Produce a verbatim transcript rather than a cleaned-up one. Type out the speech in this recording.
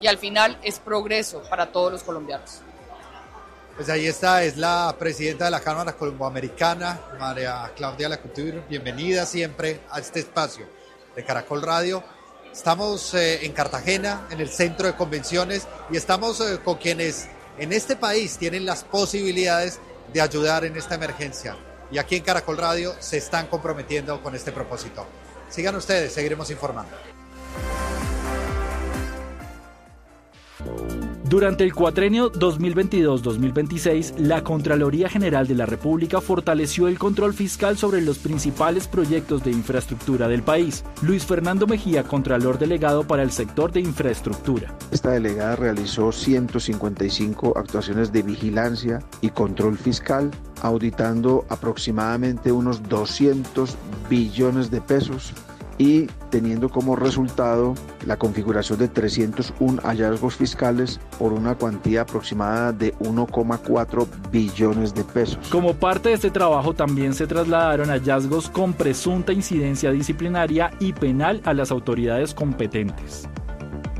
y al final es progreso para todos los colombianos. Pues ahí está, es la presidenta de la Cámara Colomboamericana, María Claudia Lacouture. Bienvenida siempre a este espacio de Caracol Radio. Estamos eh, en Cartagena, en el centro de convenciones, y estamos eh, con quienes en este país tienen las posibilidades de ayudar en esta emergencia. Y aquí en Caracol Radio se están comprometiendo con este propósito. Sigan ustedes, seguiremos informando. Durante el cuatrenio dos mil veintidós dos mil veintiséis, la Contraloría General de la República fortaleció el control fiscal sobre los principales proyectos de infraestructura del país. Luis Fernando Mejía, Contralor Delegado para el sector de infraestructura. Esta delegada realizó ciento cincuenta y cinco actuaciones de vigilancia y control fiscal, auditando aproximadamente unos doscientos billones de pesos y teniendo como resultado la configuración de trescientos uno hallazgos fiscales por una cuantía aproximada de uno coma cuatro billones de pesos. Como parte de este trabajo también se trasladaron hallazgos con presunta incidencia disciplinaria y penal a las autoridades competentes.